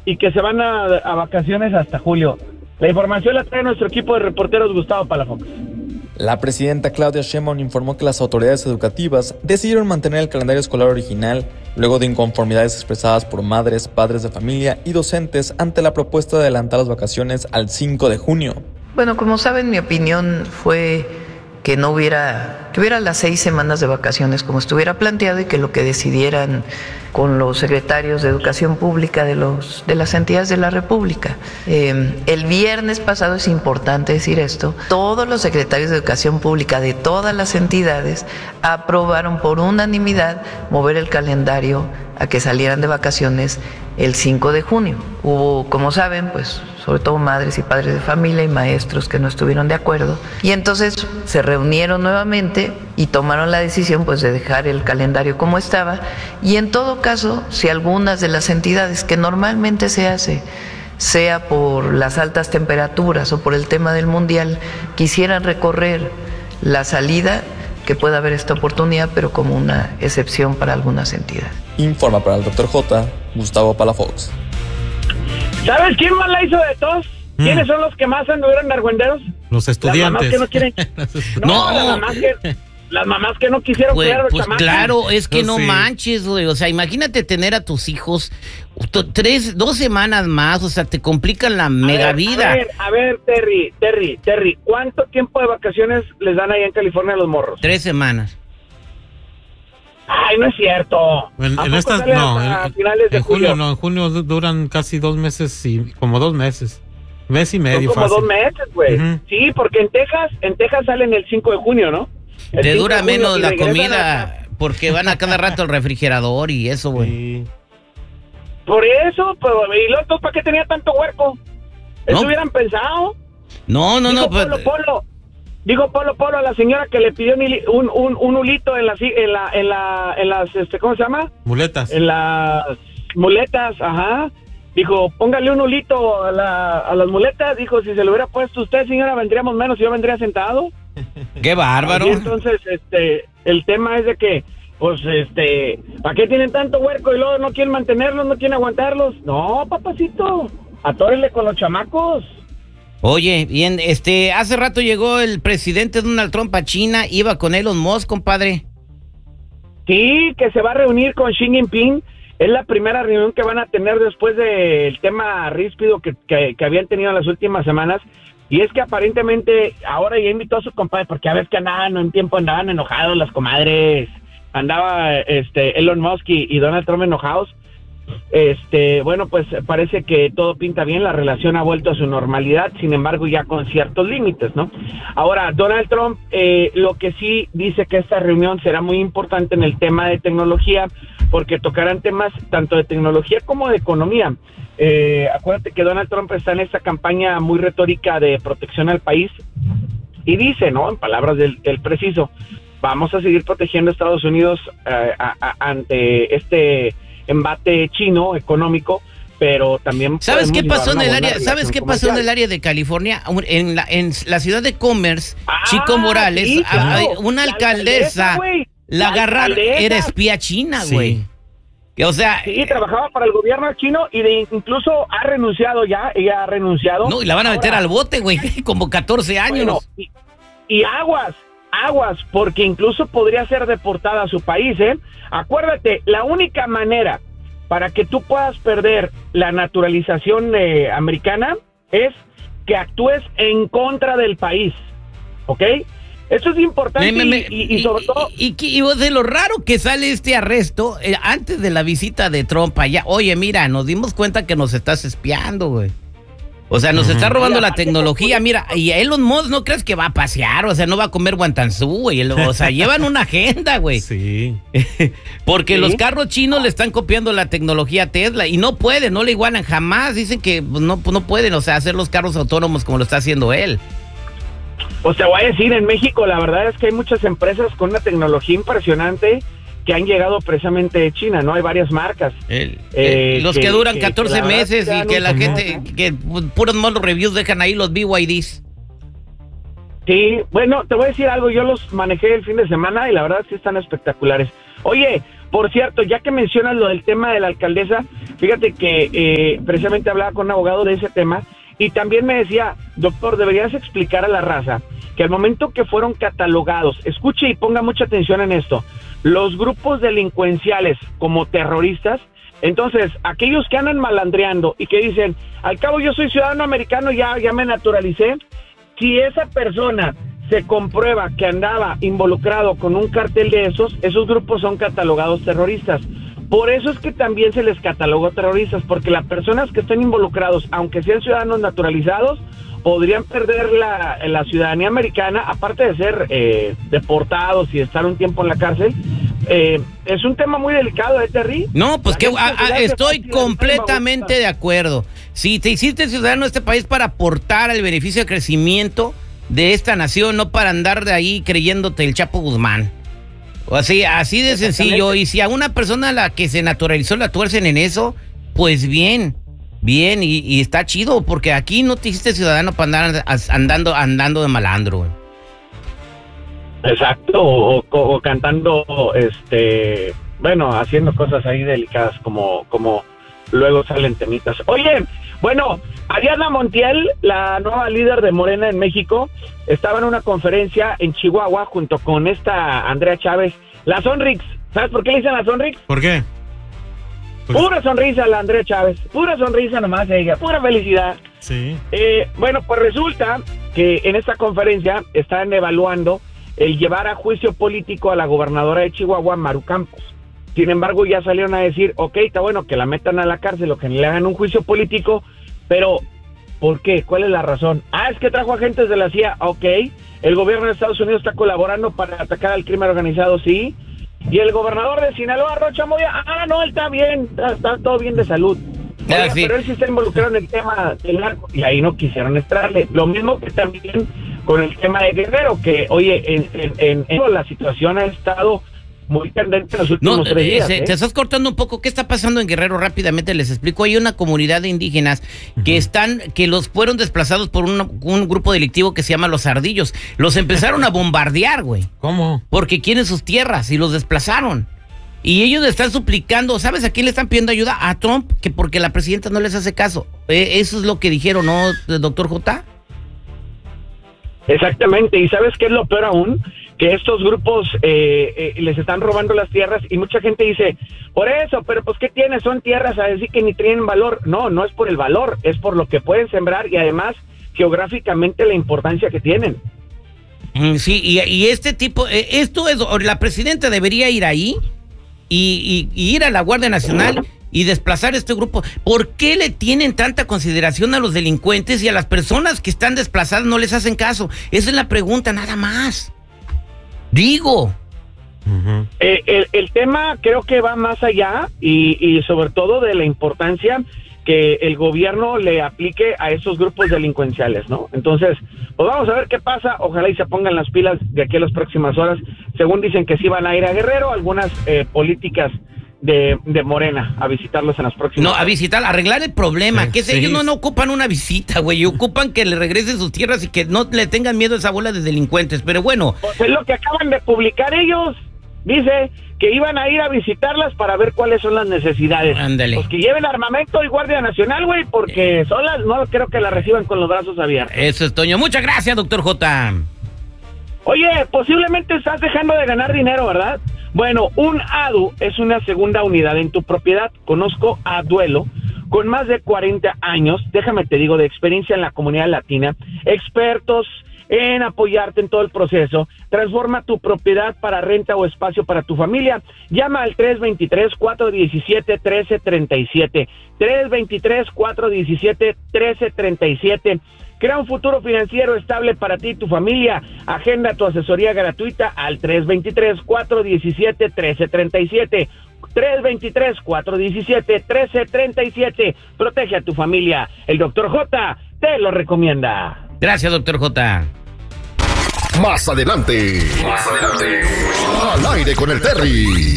y que se van a vacaciones hasta julio. La información la trae nuestro equipo de reporteros Gustavo Palafox. La presidenta Claudia Sheinbaum informó que las autoridades educativas decidieron mantener el calendario escolar original luego de inconformidades expresadas por madres, padres de familia y docentes ante la propuesta de adelantar las vacaciones al 5 de junio. Bueno, como saben, mi opinión fue que hubiera las 6 semanas de vacaciones como estuviera planteado y que lo que decidieran con los secretarios de Educación Pública de las entidades de la República. El viernes pasado, es importante decir esto, todos los secretarios de Educación Pública de todas las entidades aprobaron por unanimidad mover el calendario a que salieran de vacaciones el 5 de junio. Hubo, como saben, pues sobre todo madres y padres de familia y maestros que no estuvieron de acuerdo. Y entonces se reunieron nuevamente y tomaron la decisión pues de dejar el calendario como estaba. Y en todo caso, si algunas de las entidades que normalmente se hace, sea por las altas temperaturas o por el tema del mundial, quisieran recorrer la salida, que pueda haber esta oportunidad, pero como una excepción para algunas entidades. Informa para el Dr. J, Gustavo Palafox. ¿Sabes quién más la hizo de todos? ¿Quiénes son los que más anduvieron argüenderos? Los estudiantes. Las mamás que no quieren. No. Las mamás que no quisieron cuidar a los chamacos. Claro, es que no sí. manches, güey. O sea, imagínate tener a tus hijos 2 semanas más, o sea, te complican la mega vida. A ver, Terry, ¿cuánto tiempo de vacaciones les dan allá en California a los morros? 3 semanas. Ay, no es cierto. En estas, finales de julio. En junio duran casi 2 meses y como 2 meses. Mes y medio. Son como fácil. 2 meses, güey. Sí, porque en Texas salen el 5 de junio, ¿no? Te dura menos la comida porque van a cada rato al refrigerador y eso, güey. Sí. Por eso, pero ¿y los dos para qué tenía tanto huerco? ¿Eso No. hubieran pensado? No, Digo Polo a la señora que le pidió un hulito en las ¿cómo se llama? Muletas. En las muletas, ajá. Dijo, póngale un hulito a las muletas. Dijo, si se lo hubiera puesto usted, señora, vendríamos menos y yo vendría sentado. Qué bárbaro. Y entonces, el tema es de que, pues, ¿para qué tienen tanto huerco y luego no quieren mantenerlos, no quieren aguantarlos? No, papacito, atórenle con los chamacos. Oye, bien, hace rato llegó el presidente Donald Trump a China, iba con Elon Musk, compadre. Sí, que se va a reunir con Xi Jinping. Es la primera reunión que van a tener después del tema ríspido que habían tenido en las últimas semanas. Y es que aparentemente ahora ya invitó a su compadre, porque a veces que andaban enojados las comadres. Andaba Elon Musk y Donald Trump enojados. Bueno, pues parece que todo pinta bien, la relación ha vuelto a su normalidad, sin embargo ya con ciertos límites, ¿no? Ahora, Donald Trump lo que sí dice que esta reunión será muy importante en el tema de tecnología, porque tocarán temas tanto de tecnología como de economía. Acuérdate que Donald Trump está en esta campaña muy retórica de protección al país y dice, ¿no?, en palabras del preciso, vamos a seguir protegiendo a Estados Unidos ante este embate chino económico, pero también ¿Sabes qué pasó en el área? ¿Sabes qué pasó en el área de California? En la ciudad de Commerce, Chico Morales, sí, claro. Una alcaldesa, la agarraron, era espía china, güey. Sí. O sea, sí, trabajaba para el gobierno chino y incluso ha renunciado ya, ella ha renunciado. No, y la van a meter al bote, güey, como 14 años. Bueno, y aguas, porque incluso podría ser deportada a su país, ¿eh? Acuérdate, la única manera para que tú puedas perder la naturalización americana es que actúes en contra del país, ¿ok? Eso es importante y sobre todo... Y de lo raro que sale este arresto, antes de la visita de Trump allá, oye, mira, nos dimos cuenta que nos estás espiando, güey. O sea, nos está robando la tecnología, mira, y Elon Musk no crees que va a pasear, o sea, no va a comer guantanzú, güey, o sea, llevan una agenda, güey. Sí. Porque los carros chinos le están copiando la tecnología a Tesla y no pueden, no le igualan jamás, dicen que no pueden, o sea, hacer los carros autónomos como lo está haciendo él. Pues te voy a decir, en México la verdad es que hay muchas empresas con una tecnología impresionante que han llegado precisamente de China, ¿no? Hay varias marcas. Los que duran 14 meses y que la gente, que puros malos reviews dejan ahí los BYDs. Sí, bueno, te voy a decir algo, yo los manejé el fin de semana y la verdad sí están espectaculares. Oye, Por cierto, ya que mencionas lo del tema de la alcaldesa, fíjate que precisamente hablaba con un abogado de ese tema y también me decía, doctor, deberías explicar a la raza que al momento que fueron catalogados, escuche y ponga mucha atención en esto, los grupos delincuenciales como terroristas, entonces aquellos que andan malandreando y que dicen, al cabo yo soy ciudadano americano, ya me naturalicé, si esa persona se comprueba que andaba involucrado con un cartel de esos grupos son catalogados terroristas. Por eso es que también se les catalogó terroristas, porque las personas que estén involucrados, aunque sean ciudadanos naturalizados, podrían perder la ciudadanía americana, aparte de ser deportados y estar un tiempo en la cárcel. Es un tema muy delicado, Terry. No, pues que estoy completamente de acuerdo. Si te hiciste ciudadano de este país para aportar al beneficio de crecimiento de esta nación, no para andar de ahí creyéndote el Chapo Guzmán. O así de sencillo. Y si a una persona a la que se naturalizó la tuercen en eso, pues bien, y está chido, porque aquí no te hiciste ciudadano para andar andando de malandro, güey. Exacto, o cantando, bueno, haciendo cosas ahí delicadas como luego salen temitas. Oye, bueno, Ariadna Montiel, la nueva líder de Morena en México, estaba en una conferencia en Chihuahua junto con esta Andrea Chávez, la Sonrix. ¿Sabes por qué le dicen la Sonrix? ¿Por qué? Pura sonrisa la Andrea Chávez, pura sonrisa nomás ella, pura felicidad. Sí. Bueno, pues resulta que en esta conferencia están evaluando el llevar a juicio político a la gobernadora de Chihuahua, Maru Campos. Sin embargo, ya salieron a decir, ok, está bueno que la metan a la cárcel o que le hagan un juicio político, pero ¿por qué? ¿Cuál es la razón? Es que trajo agentes de la CIA, ok. El gobierno de Estados Unidos está colaborando para atacar al crimen organizado, sí. Y el gobernador de Sinaloa, Rocha Moya, no, él está bien, está todo bien de salud. Oiga, sí. Pero él sí está involucrado en el tema del narco, y ahí no quisieron entrarle. Lo mismo que también con el tema de Guerrero, que, oye, en la situación ha estado muy candente en los últimos 3 días. Te estás cortando un poco. ¿Qué está pasando en Guerrero? Rápidamente les explico. Hay una comunidad de indígenas que los fueron desplazados por un grupo delictivo que se llama Los Ardillos. Los empezaron a bombardear, güey. ¿Cómo? Porque quieren sus tierras y los desplazaron. Y ellos le están suplicando, ¿sabes a quién le están pidiendo ayuda? A Trump, que porque la presidenta no les hace caso. Eso es lo que dijeron, ¿no, doctor J? Exactamente, y ¿sabes qué es lo peor aún? Que estos grupos les están robando las tierras y mucha gente dice, por eso, pero pues ¿qué tiene? Son tierras, a decir que ni tienen valor. No es por el valor, es por lo que pueden sembrar y además geográficamente la importancia que tienen. Sí, y este tipo, esto es, la presidenta debería ir ahí y ir a la Guardia Nacional y desplazar este grupo. ¿Por qué le tienen tanta consideración a los delincuentes y a las personas que están desplazadas no les hacen caso? Esa es la pregunta, nada más. Digo. El tema creo que va más allá y sobre todo de la importancia que el gobierno le aplique a esos grupos delincuenciales, ¿no? Entonces, pues vamos a ver qué pasa. Ojalá y se pongan las pilas de aquí a las próximas horas. Según dicen que sí van a ir a Guerrero, algunas políticas de Morena a visitarlos en las próximas horas. A visitar, arreglar el problema. Sí, que ellos no ocupan una visita, güey. Ocupan que le regresen sus tierras y que no le tengan miedo a esa bola de delincuentes. Pero bueno. Pues es lo que acaban de publicar ellos. Dice que iban a ir a visitarlas para ver cuáles son las necesidades. Ándale. Pues que lleven armamento y Guardia Nacional, güey, porque solas no creo que las reciban con los brazos abiertos. Eso es, Toño. Muchas gracias, doctor J. Oye, posiblemente estás dejando de ganar dinero, ¿verdad? Bueno, un ADU es una segunda unidad en tu propiedad. Conozco a Duelo, con más de 40 años, déjame te digo, de experiencia en la comunidad latina, expertos en apoyarte en todo el proceso. Transforma tu propiedad para renta o espacio para tu familia. Llama al 323-417-1337. 323-417-1337. Crea un futuro financiero estable para ti y tu familia. Agenda tu asesoría gratuita al 323-417-1337. 323-417-1337. Protege a tu familia. El Dr. J te lo recomienda. Gracias, doctor J. Más adelante. Al aire con el Terry.